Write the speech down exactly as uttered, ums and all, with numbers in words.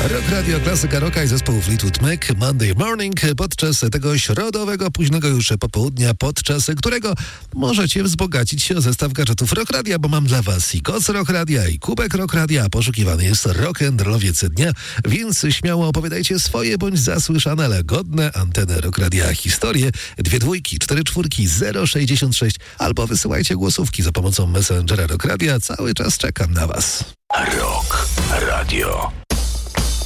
Rock Radio, klasyka rocka i zespołu Fleetwood Mac, Monday Morning, podczas tego środowego, późnego już popołudnia, podczas którego możecie wzbogacić się o zestaw gadżetów Rock Radia, bo mam dla was i koc Rock Radia, i kubek Rock Radia, a poszukiwany jest rock'n'rollowiec dnia, więc śmiało opowiadajcie swoje bądź zasłyszane, ale godne anteny Rock Radia historie, dwie dwójki, cztery czwórki, zero sześćdziesiąt sześć, albo wysyłajcie głosówki za pomocą Messengera Rock Radia, cały czas czekam na was. Rock Radio.